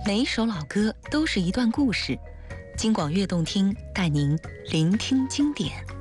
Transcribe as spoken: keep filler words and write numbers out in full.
每一首老歌都是一段故事，京广悦动听带您聆听经典。